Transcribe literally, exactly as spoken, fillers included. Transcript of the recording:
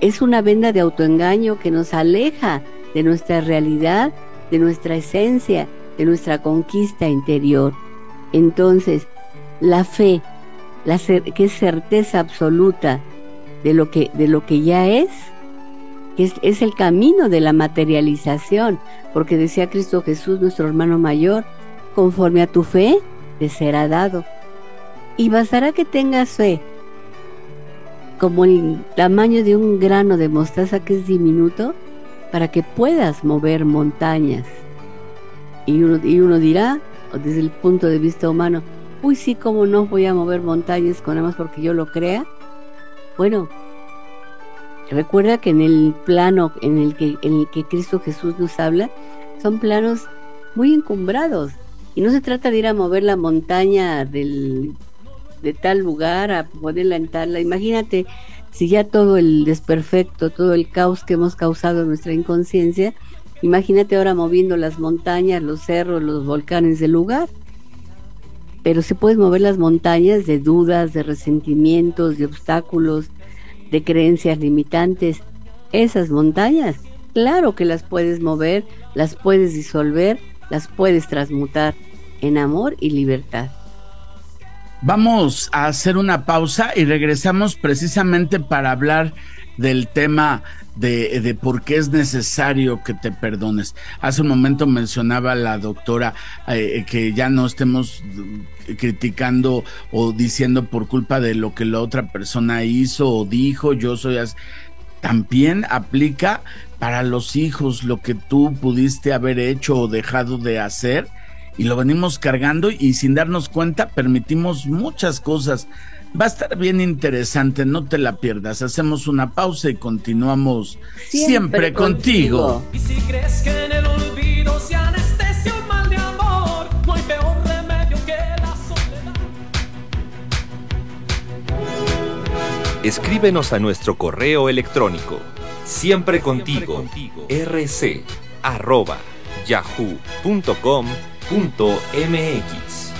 es una venda de autoengaño que nos aleja de nuestra realidad, de nuestra esencia, de nuestra conquista interior. Entonces, la fe, la cer- que es certeza absoluta de lo que, de lo que ya es, que es, es el camino de la materialización, porque decía Cristo Jesús, nuestro hermano mayor, conforme a tu fe, te será dado. Y bastará que tengas fe, como el tamaño de un grano de mostaza que es diminuto, para que puedas mover montañas. Y uno, y uno dirá, desde el punto de vista humano, uy, sí, cómo no voy a mover montañas con nada más porque yo lo crea. Bueno, recuerda que en el plano en el que, en el que Cristo Jesús nos habla, son planos muy encumbrados. Y no se trata de ir a mover la montaña del, de tal lugar, a ponerla en tal. Imagínate, si ya todo el desperfecto, todo el caos que hemos causado en nuestra inconsciencia, imagínate ahora moviendo las montañas, los cerros, los volcanes del lugar. Pero se pueden mover las montañas de dudas, de resentimientos, de obstáculos, de creencias limitantes. Esas montañas, claro que las puedes mover, las puedes disolver, las puedes transmutar en amor y libertad. Vamos a hacer una pausa y regresamos precisamente para hablar del tema de, de por qué es necesario que te perdones. Hace un momento mencionaba la doctora eh, que ya no estemos criticando o diciendo por culpa de lo que la otra persona hizo o dijo, yo soy así. También aplica para los hijos lo que tú pudiste haber hecho o dejado de hacer, y lo venimos cargando y sin darnos cuenta permitimos muchas cosas. Va a estar bien interesante, no te la pierdas. Hacemos una pausa y continuamos siempre, siempre contigo. contigo. Y si crees que en el olvido se anestesia un mal de amor, no hay peor remedio que la soledad. Escríbenos a nuestro correo electrónico siempre contigo, rc arroba yahoo punto com punto mx.